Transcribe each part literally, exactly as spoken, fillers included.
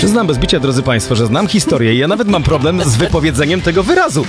Przyznam bez bicia, drodzy Państwo, że znam historię i ja nawet mam problem z wypowiedzeniem tego wyrazu.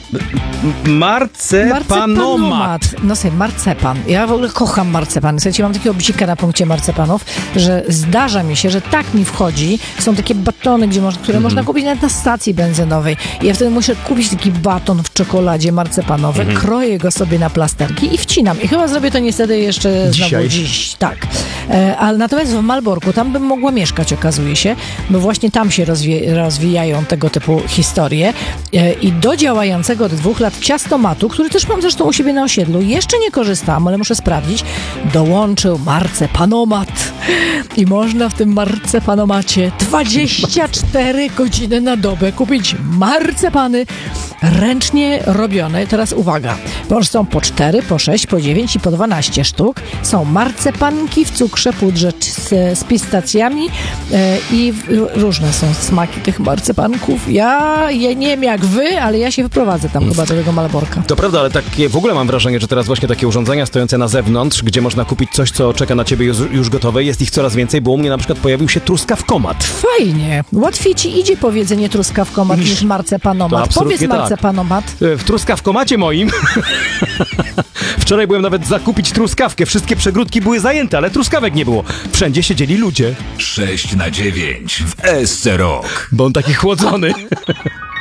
Marcepanomat. No sobie, marcepan. Ja w ogóle kocham marcepan. Słuchajcie, mam takiego bzika na punkcie marcepanów, że zdarza mi się, że tak mi wchodzi. Są takie batony, gdzie można, które mm. można kupić nawet na stacji benzynowej. I ja wtedy muszę kupić taki baton w czekoladzie marcepanowy, mm. kroję go sobie na plasterki i wcinam. I chyba zrobię to niestety jeszcze Dzisiaj. znowu dziś. Tak. E, ale natomiast w Malborku, tam bym mogła mieszkać, okazuje się, bo właśnie tam się rozwi- rozwijają tego typu historie. E, I do działającego od dwóch lat ciastomatu, który też mam zresztą u siebie na osiedlu, jeszcze nie korzystam, ale muszę sprawdzić, dołączył marcepanomat. I można w tym marcepanomacie dwadzieścia cztery godziny na dobę kupić marcepany ręcznie robione. Teraz uwaga, bo są po cztery, po sześć, po dziewięć i po dwanaście sztuk. Są marcepanki w cukrze, pudrze z, z pistacjami e, i w, różne są smaki tych marcepanków. Ja, ja nie wiem jak wy, ale ja się wyprowadzę tam chyba do tego Malborka. To prawda, ale takie, w ogóle mam wrażenie, że teraz właśnie takie urządzenia stojące na zewnątrz, gdzie można kupić coś, co czeka na ciebie już, już gotowe, jest ich coraz więcej, bo u mnie na przykład pojawił się truskawkomat. Fajnie. Łatwiej ci idzie powiedzenie truskawkomat niż, niż marcepanomat. Powiedz tak. Marcepanomat. W truskawkomacie moim wczoraj byłem nawet zakupić truskawkę. Wszystkie przegródki były zajęte, ale truskawek nie było. Wszędzie siedzieli ludzie. sześć na dziewięć w S C Rock. Bo on taki chłodzony.